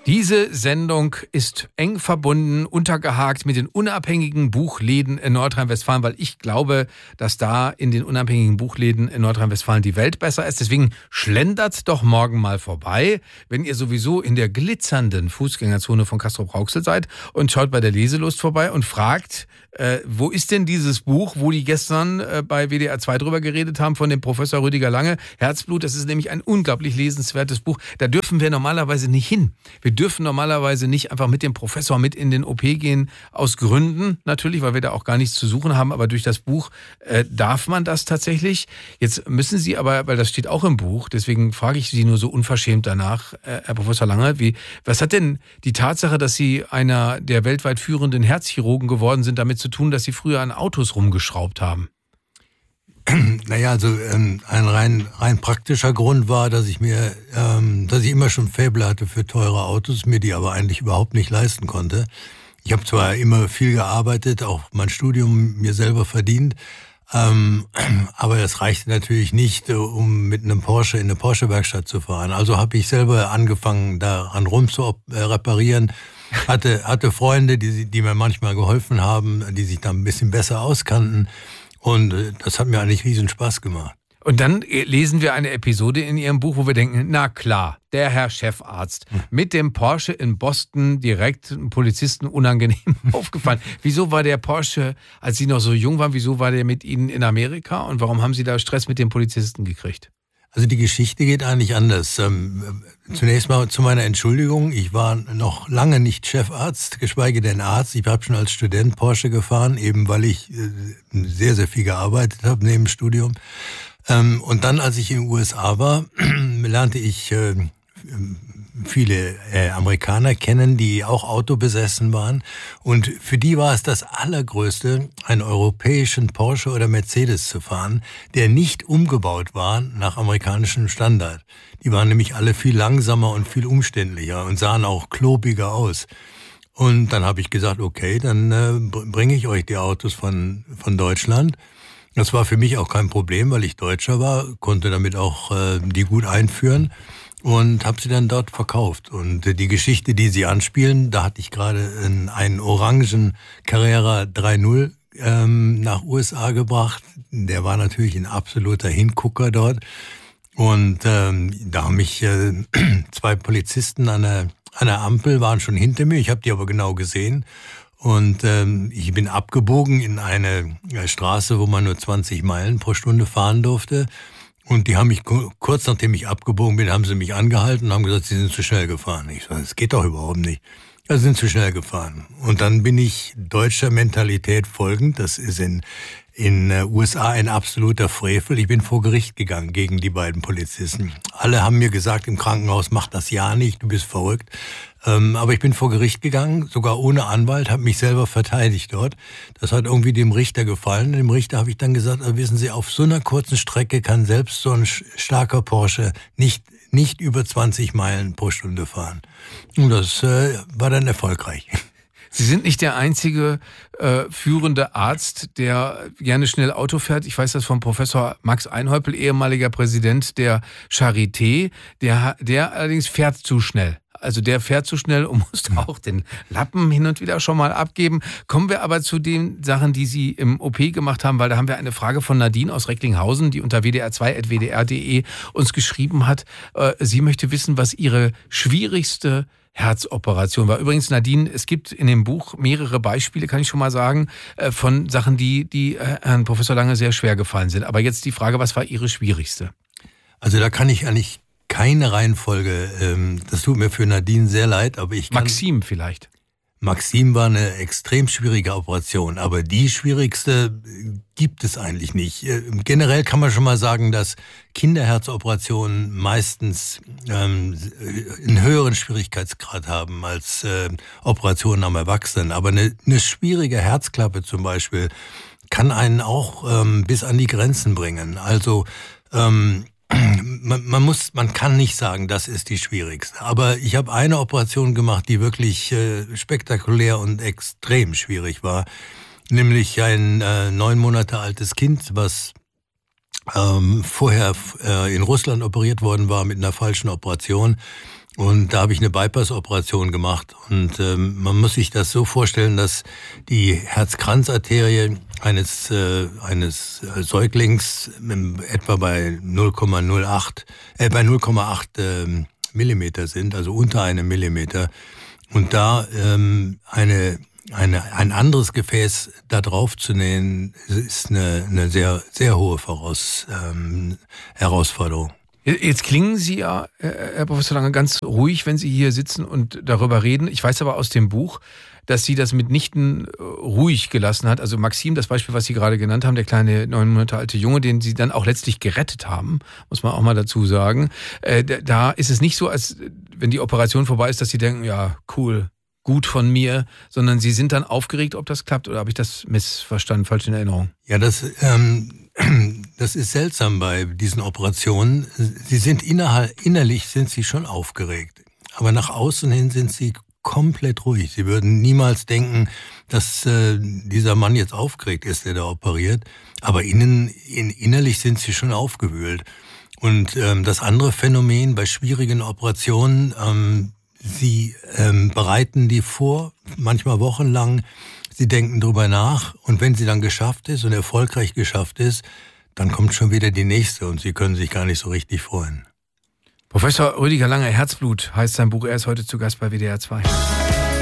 Diese Sendung ist eng verbunden, untergehakt mit den unabhängigen Buchläden in Nordrhein-Westfalen, weil ich glaube, dass da in den unabhängigen Buchläden in Nordrhein-Westfalen die Welt besser ist. Deswegen schlendert doch morgen mal vorbei, wenn ihr sowieso in der glitzernden Fußgängerzone von Castrop-Rauxel seid, und schaut bei der Leselust vorbei und fragt, wo ist denn dieses Buch, wo die gestern bei WDR 2 drüber geredet haben, von dem Professor Rüdiger Lange, Herzblut. Das ist nämlich ein unglaublich lesenswertes Buch. Da dürfen wir normalerweise nicht hin. Wir dürfen normalerweise nicht einfach mit dem Professor mit in den OP gehen, aus Gründen natürlich, weil wir da auch gar nichts zu suchen haben, aber durch das Buch darf man das tatsächlich. Jetzt müssen Sie aber, weil das steht auch im Buch, deswegen frage ich Sie nur so unverschämt danach, Herr Professor Lange, was hat denn die Tatsache, dass Sie einer der weltweit führenden Herzchirurgen geworden sind, damit zu tun, dass Sie früher an Autos rumgeschraubt haben? Naja, also ein rein praktischer Grund war, dass ich immer schon Faible hatte für teure Autos, mir die aber eigentlich überhaupt nicht leisten konnte. Ich habe zwar immer viel gearbeitet, auch mein Studium mir selber verdient, aber das reichte natürlich nicht, um mit einem Porsche in eine Porsche-Werkstatt zu fahren. Also habe ich selber angefangen, daran reparieren. Hatte Freunde, die mir manchmal geholfen haben, die sich da ein bisschen besser auskannten. Und das hat mir eigentlich riesen Spaß gemacht. Und dann lesen wir eine Episode in Ihrem Buch, wo wir denken, na klar, der Herr Chefarzt mit dem Porsche in Boston direkt einem Polizisten unangenehm aufgefallen. Wieso war der Porsche, als Sie noch so jung waren, wieso war der mit Ihnen in Amerika und warum haben Sie da Stress mit dem Polizisten gekriegt? Also die Geschichte geht eigentlich anders. Zunächst mal zu meiner Entschuldigung. Ich war noch lange nicht Chefarzt, geschweige denn Arzt. Ich habe schon als Student Porsche gefahren, eben weil ich sehr, sehr viel gearbeitet habe neben dem Studium. Und dann, als ich in den USA war, lernte ich viele Amerikaner kennen, die auch autobesessen waren. Und für die war es das Allergrößte, einen europäischen Porsche oder Mercedes zu fahren, der nicht umgebaut war nach amerikanischem Standard. Die waren nämlich alle viel langsamer und viel umständlicher und sahen auch klobiger aus. Und dann habe ich gesagt, okay, dann bringe ich euch die Autos von Deutschland. Das war für mich auch kein Problem, weil ich Deutscher war, konnte damit auch die gut einführen. Und habe sie dann dort verkauft. Und die Geschichte, die Sie anspielen, da hatte ich gerade einen orangen Carrera 3.0 nach USA gebracht. Der war natürlich ein absoluter Hingucker dort. Und da haben mich zwei Polizisten an der Ampel, waren schon hinter mir. Ich habe die aber genau gesehen. Und ich bin abgebogen in eine Straße, wo man nur 20 Meilen pro Stunde fahren durfte. Und die haben mich, kurz nachdem ich abgebogen bin, haben sie mich angehalten und haben gesagt, sie sind zu schnell gefahren. Ich sage, das geht doch überhaupt nicht. Ja, sie sind zu schnell gefahren. Und dann bin ich deutscher Mentalität folgend. Das ist in USA ein absoluter Frevel. Ich bin vor Gericht gegangen gegen die beiden Polizisten. Alle haben mir gesagt im Krankenhaus, mach das ja nicht, du bist verrückt. Aber ich bin vor Gericht gegangen, sogar ohne Anwalt, habe mich selber verteidigt dort. Das hat irgendwie dem Richter gefallen. Dem Richter habe ich dann gesagt, wissen Sie, auf so einer kurzen Strecke kann selbst so ein starker Porsche nicht über 20 Meilen pro Stunde fahren. Und das war dann erfolgreich. Sie sind nicht der einzige führende Arzt, der gerne schnell Auto fährt. Ich weiß das von Professor Max Einhäupl, ehemaliger Präsident der Charité. Der allerdings fährt zu schnell. Also der fährt zu schnell und muss auch den Lappen hin und wieder schon mal abgeben. Kommen wir aber zu den Sachen, die Sie im OP gemacht haben, weil da haben wir eine Frage von Nadine aus Recklinghausen, die unter wdr2.wdr.de uns geschrieben hat. Sie möchte wissen, was ihre schwierigste Herzoperation war. Übrigens, Nadine, es gibt in dem Buch mehrere Beispiele, kann ich schon mal sagen, von Sachen, die Herrn Professor Lange sehr schwer gefallen sind. Aber jetzt die Frage, was war Ihre schwierigste? Also da kann ich eigentlich keine Reihenfolge, das tut mir für Nadine sehr leid, aber ich kann... Maxim vielleicht. Maxim war eine extrem schwierige Operation, aber die schwierigste gibt es eigentlich nicht. Generell kann man schon mal sagen, dass Kinderherzoperationen meistens einen höheren Schwierigkeitsgrad haben als Operationen am Erwachsenen. Aber eine schwierige Herzklappe zum Beispiel kann einen auch bis an die Grenzen bringen. Also man kann nicht sagen, das ist die schwierigste. Aber ich habe eine Operation gemacht, die wirklich spektakulär und extrem schwierig war. Nämlich ein 9 Monate altes Kind, was vorher in Russland operiert worden war mit einer falschen Operation. Und da habe ich eine Bypass-Operation gemacht. Und man muss sich das so vorstellen, dass die Herzkranzarterie eines Säuglings etwa bei 0,8 Millimeter sind, also unter einem Millimeter. Und da ein anderes Gefäß da drauf zu nähen, ist eine sehr, sehr hohe Herausforderung. Jetzt klingen Sie ja, Herr Professor Lange, ganz ruhig, wenn Sie hier sitzen und darüber reden. Ich weiß aber aus dem Buch, dass Sie das mitnichten ruhig gelassen hat. Also Maxim, das Beispiel, was Sie gerade genannt haben, der kleine 9 Monate alte Junge, den Sie dann auch letztlich gerettet haben, muss man auch mal dazu sagen. Da ist es nicht so, als wenn die Operation vorbei ist, dass Sie denken, ja, cool, gut von mir, sondern Sie sind dann aufgeregt, ob das klappt, oder habe ich das missverstanden, falsch in Erinnerung? Ja, das ist seltsam bei diesen Operationen. Sie sind innerlich sind Sie schon aufgeregt, aber nach außen hin sind Sie komplett ruhig. Sie würden niemals denken, dass dieser Mann jetzt aufgeregt ist, der da operiert, aber innerlich sind Sie schon aufgewühlt. Und das andere Phänomen bei schwierigen Operationen, Sie bereiten die vor, manchmal wochenlang. Sie denken drüber nach und wenn sie dann geschafft ist und erfolgreich geschafft ist, dann kommt schon wieder die nächste und Sie können sich gar nicht so richtig freuen. Professor Rüdiger Lange, Herzblut heißt sein Buch. Er ist heute zu Gast bei WDR 2.